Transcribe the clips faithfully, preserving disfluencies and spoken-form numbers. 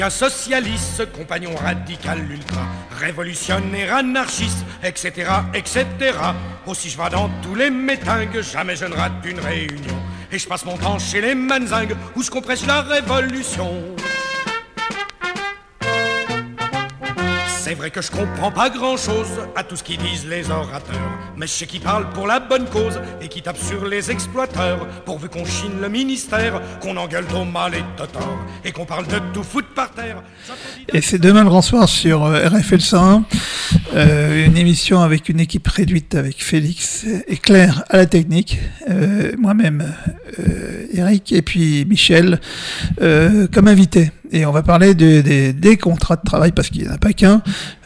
Un socialiste, compagnon radical ultra, révolutionnaire, anarchiste, et cetera, et cetera. Aussi je vais dans tous les métingues, jamais je ne rate une réunion. Et je passe mon temps chez les manzingues, où se compresse la révolution. C'est vrai que je comprends pas grand-chose à tout ce qu'ils disent les orateurs, mais je sais qu'ils parlent pour la bonne cause et qu'ils tapent sur les exploiteurs, pourvu qu'on chine le ministère, qu'on engueule trop mal et Totor, et qu'on parle de tout foutre par terre. Et c'est demain le grand soir sur R F L cent un, euh, une émission avec une équipe réduite avec Félix et Claire à la technique, euh, moi-même, euh, Eric et puis Michel euh, comme invité. Et on va parler de, de, des contrats de travail parce qu'il n'y en a pas qu'un.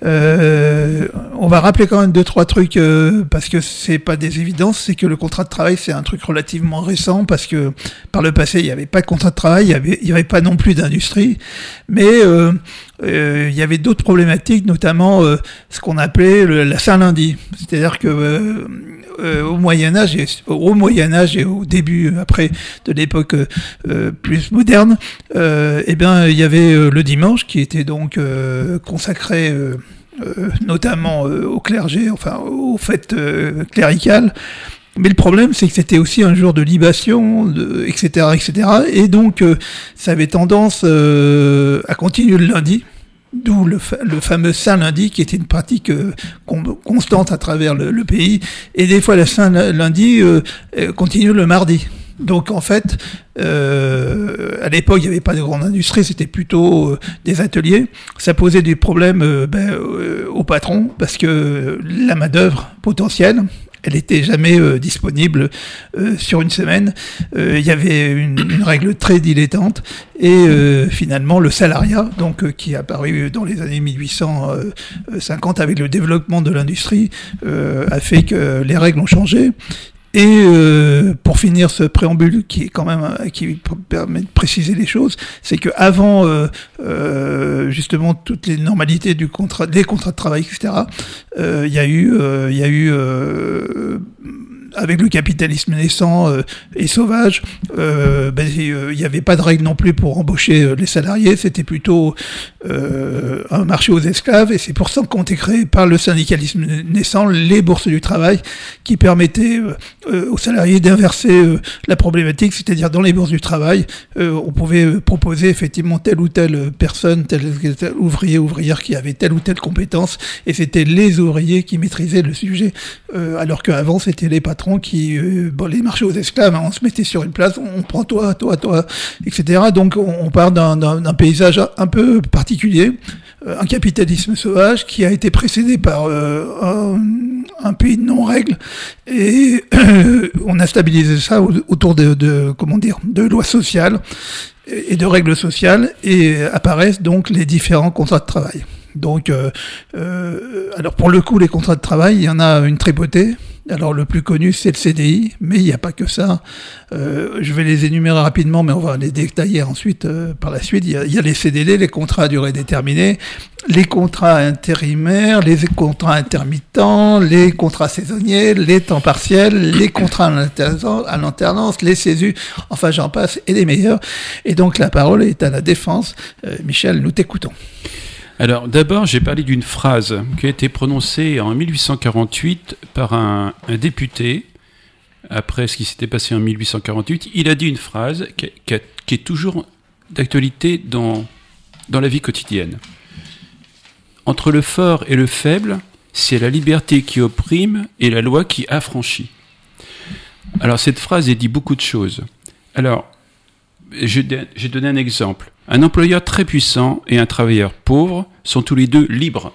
Euh, on va rappeler quand même deux, trois trucs euh, parce que c'est pas des évidences. C'est que le contrat de travail, c'est un truc relativement récent parce que par le passé, il n'y avait pas de contrat de travail, il n'y avait, il y avait pas non plus d'industrie. Mais euh, euh, il y avait d'autres problématiques, notamment euh, ce qu'on appelait le, la Saint-Lundi. C'est-à-dire que euh, euh, au Moyen-Âge, et, au Moyen-Âge et au début, après, de l'époque euh, plus moderne, euh, eh bien, il y avait euh, le dimanche qui était donc euh, consacré euh, euh, notamment euh, au clergé, enfin aux fêtes euh, cléricales. Mais le problème, c'est que c'était aussi un jour de libation, de, et cetera, et cetera. Et donc, euh, ça avait tendance euh, à continuer le lundi. D'où le, fa- le fameux Saint-Lundi, qui était une pratique euh, con- constante à travers le, le pays. Et des fois, le Saint-Lundi euh, continue le mardi. Donc en fait, euh, à l'époque, il n'y avait pas de grande industrie, c'était plutôt euh, des ateliers. Ça posait des problèmes euh, ben, euh, aux patrons, parce que la main-d'œuvre potentielle, elle n'était jamais euh, disponible euh, sur une semaine. Euh, il y avait une, une règle très dilettante. Et euh, finalement, le salariat, donc euh, qui est apparu dans les années mille huit cent cinquante avec le développement de l'industrie, euh, a fait que les règles ont changé. Et euh, pour finir ce préambule qui est quand même qui permet de préciser les choses, c'est que avant euh, euh, justement toutes les normalités du contrat, des contrats de travail, et cetera. Il euh, y a eu, il euh, y a eu euh, avec le capitalisme naissant euh, et sauvage, euh, ben, il n'y avait pas de règles non plus pour embaucher euh, les salariés, c'était plutôt euh, un marché aux esclaves, et c'est pour ça qu'ont été créées par le syndicalisme naissant les bourses du travail qui permettaient euh, euh, aux salariés d'inverser euh, la problématique, c'est-à-dire dans les bourses du travail, euh, on pouvait proposer effectivement telle ou telle personne, tel, tel ouvrier, ouvrière qui avait telle ou telle compétence, et c'était les ouvriers qui maîtrisaient le sujet, euh, alors qu'avant c'était les patrons qui, euh, bon, les marchés aux esclaves, hein, on se mettait sur une place, on, on prend toi, toi, toi, et cetera. Donc on, on part d'un, d'un, d'un paysage un peu particulier, euh, un capitalisme sauvage qui a été précédé par euh, un, un pays de non-règles, et euh, on a stabilisé ça autour de, de, comment dire, de lois sociales et de règles sociales, et apparaissent donc les différents contrats de travail. Donc, euh, euh, alors pour le coup, les contrats de travail, il y en a une tripotée. Alors le plus connu, c'est le C D I, mais il n'y a pas que ça. Euh, je vais les énumérer rapidement, mais on va les détailler ensuite euh, par la suite. Il y, a, il y a les C D D, les contrats à durée déterminée, les contrats intérimaires, les contrats intermittents, les contrats saisonniers, les temps partiels, les contrats à l'alternance, les C E S U, enfin j'en passe, et les meilleurs. Et donc la parole est à la défense. Euh, Michel, nous t'écoutons. Alors d'abord, j'ai parlé d'une phrase qui a été prononcée en mille huit cent quarante-huit par un, un député. Après ce qui s'était passé en mille huit cent quarante-huit, il a dit une phrase qui, qui, a, qui est toujours d'actualité dans, dans la vie quotidienne. Entre le fort et le faible, c'est la liberté qui opprime et la loi qui affranchit. Alors cette phrase dit beaucoup de choses. Alors, j'ai donné un exemple. Un employeur très puissant et un travailleur pauvre sont tous les deux libres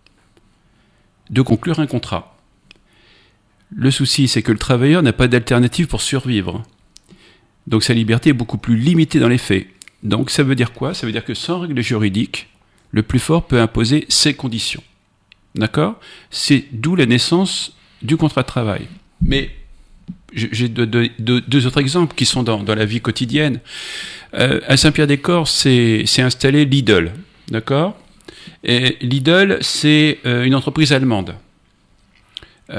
de conclure un contrat. Le souci, c'est que le travailleur n'a pas d'alternative pour survivre. Donc sa liberté est beaucoup plus limitée dans les faits. Donc ça veut dire quoi ? Ça veut dire que sans règle juridique, le plus fort peut imposer ses conditions. D'accord ? C'est d'où la naissance du contrat de travail. Mais j'ai deux, deux, deux autres exemples qui sont dans, dans la vie quotidienne. Euh, à Saint-Pierre-des-Corps, c'est, c'est installé Lidl, d'accord ? Et Lidl, c'est euh, une entreprise allemande.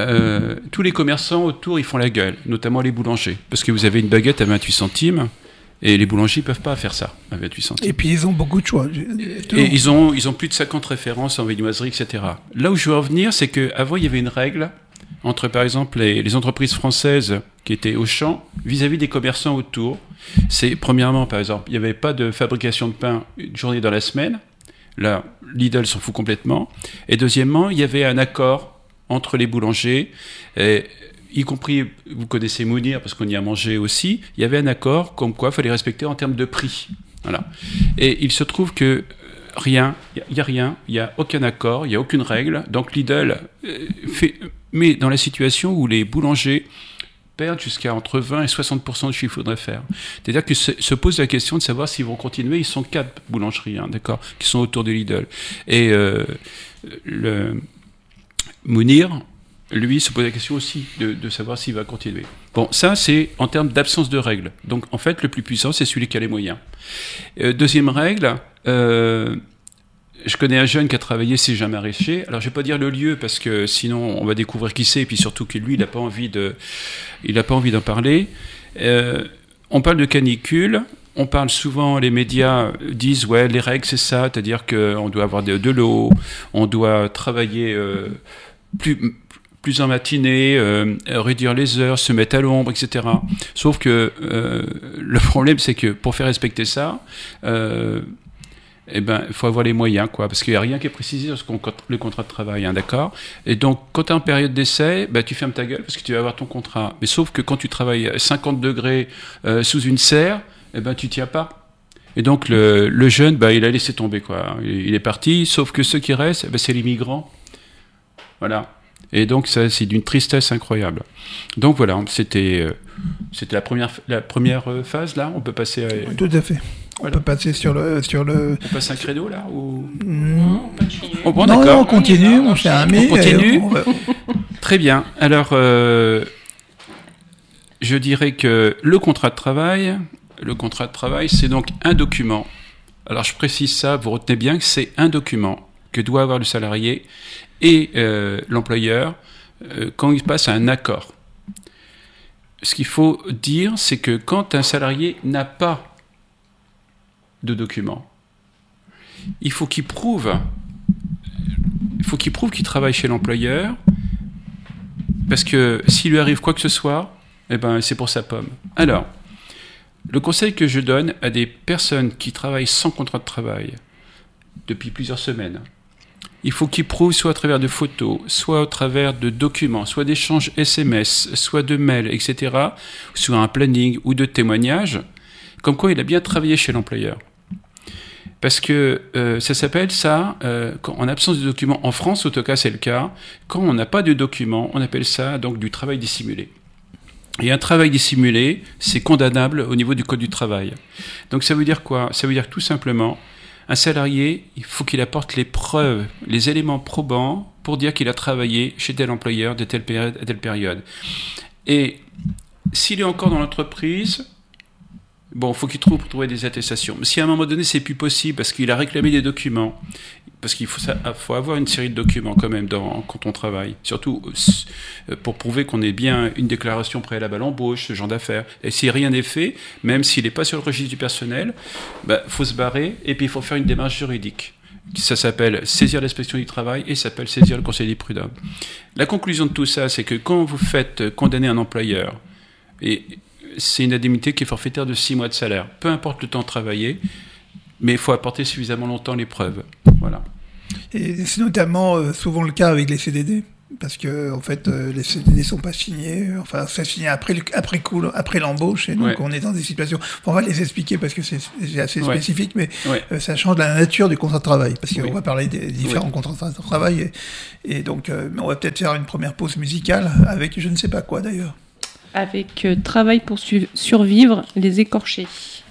Euh, tous les commerçants autour, ils font la gueule, notamment les boulangers, parce que vous avez une baguette à vingt-huit centimes, Et les boulangers ne peuvent pas faire ça à vingt-huit centimes. Et puis ils ont beaucoup de choix. Et ils ont, ils ont plus de cinquante références en viennoiserie, et cetera. Là où je veux en venir, c'est qu'avant, il y avait une règle entre, par exemple, les, les entreprises françaises qui étaient Auchan vis-à-vis des commerçants autour. C'est, premièrement, par exemple, il n'y avait pas de fabrication de pain une journée dans la semaine. Là, Lidl s'en fout complètement. Et deuxièmement, il y avait un accord entre les boulangers, et, y compris, vous connaissez Mounir, parce qu'on y a mangé aussi, il y avait un accord comme quoi il fallait respecter en termes de prix. Voilà. Et il se trouve que rien, il n'y a, a rien, il n'y a aucun accord, il n'y a aucune règle. Donc Lidl euh, fait, met dans la situation où les boulangers perdent jusqu'à entre vingt et soixante pour cent de chiffre d'affaires. C'est-à-dire que se, se pose la question de savoir s'ils vont continuer. Ils sont quatre boulangeries, hein, d'accord, qui sont autour de Lidl. Et euh, le Mounir, lui, se pose la question aussi de, de savoir s'il va continuer. Bon, ça, c'est en termes d'absence de règles. Donc, en fait, le plus puissant, c'est celui qui a les moyens. Euh, deuxième règle, euh, je connais un jeune qui a travaillé chez Jean Maraîcher. Alors, je vais pas dire le lieu parce que sinon, on va découvrir qui c'est, et puis surtout que lui, il n'a pas envie de, il n'a pas envie d'en parler. Euh, on parle de canicule. On parle souvent, les médias disent, ouais, les règles, c'est ça, c'est-à-dire qu'on doit avoir de, de l'eau, on doit travailler euh, plus, plus en matinée, euh, réduire les heures, se mettre à l'ombre, et cetera. Sauf que euh, le problème, c'est que pour faire respecter ça, euh, eh ben, il faut avoir les moyens, quoi, parce qu'il n'y a rien qui est précisé sur le contrat de travail, hein, d'accord ? Et donc, quand tu es en période d'essai, ben, tu fermes ta gueule parce que tu vas avoir ton contrat. Mais sauf que quand tu travailles à cinquante degrés euh, sous une serre, eh ben, tu tiens pas. Et donc, le, le jeune, ben, il a laissé tomber, quoi. Il, il est parti, sauf que ceux qui restent, eh ben, c'est les migrants. Voilà. Et donc, ça, c'est d'une tristesse incroyable. Donc, voilà, c'était, euh, c'était la première, la première phase, là. On peut passer à... Oui, tout à fait. On peut passer sur le, sur le... On passe un credo, là ou... Non, on continue. Oh, bon, non, d'accord. non, on continue, mon cher ami. On continue. On va... Très bien. Alors, euh, je dirais que le contrat de travail, le contrat de travail, c'est donc un document. Alors, je précise ça, vous retenez bien que c'est un document que doit avoir le salarié et euh, l'employeur euh, quand il passe à un accord. Ce qu'il faut dire, c'est que quand un salarié n'a pas de document, il faut qu'il prouve, il faut qu'il prouve qu'il travaille chez l'employeur, parce que s'il lui arrive quoi que ce soit, eh ben, c'est pour sa pomme. Alors, le conseil que je donne à des personnes qui travaillent sans contrat de travail depuis plusieurs semaines, il faut qu'ils prouvent soit à travers de photos, soit au travers de documents, soit d'échanges S M S, soit de mails, et cetera, soit un planning ou de témoignages, comme quoi il a bien travaillé chez l'employeur. Parce que euh, ça s'appelle ça, euh, quand, en absence de documents, en France, en tout cas c'est le cas, quand on n'a pas de documents, on appelle ça donc du travail dissimulé. Et un travail dissimulé, c'est condamnable au niveau du Code du travail. Donc ça veut dire quoi ? Ça veut dire que tout simplement, un salarié, il faut qu'il apporte les preuves, les éléments probants pour dire qu'il a travaillé chez tel employeur de telle période à telle période. Et s'il est encore dans l'entreprise, bon, il faut qu'il trouve pour trouver des attestations. Mais si à un moment donné, c'est plus possible parce qu'il a réclamé des documents, parce qu'il faut, ça, faut avoir une série de documents quand même dans, quand on travaille, surtout pour prouver qu'on ait bien une déclaration préalable à l'embauche, ce genre d'affaires. Et si rien n'est fait, même s'il n'est pas sur le registre du personnel, bah, faut se barrer et puis il faut faire une démarche juridique. Ça s'appelle saisir l'inspection du travail et ça s'appelle saisir le conseil des prud'hommes. La conclusion de tout ça, c'est que quand vous faites condamner un employeur, et c'est une indemnité qui est forfaitaire de six mois de salaire, peu importe le temps travaillé, mais il faut apporter suffisamment longtemps les preuves. Voilà. Et c'est notamment euh, souvent le cas avec les C D D, parce que en fait euh, les C D D sont pas signés, enfin c'est signé après le, après coup, après l'embauche, et donc ouais. on est dans des situations. On va les expliquer parce que c'est, c'est assez ouais. spécifique, mais ouais. euh, ça change la nature du contrat de travail, parce qu'on oui. va parler des différents oui. contrats de travail, et, et donc euh, on va peut-être faire une première pause musicale avec je ne sais pas quoi d'ailleurs. Avec euh, Travail pour su- survivre, les écorchés.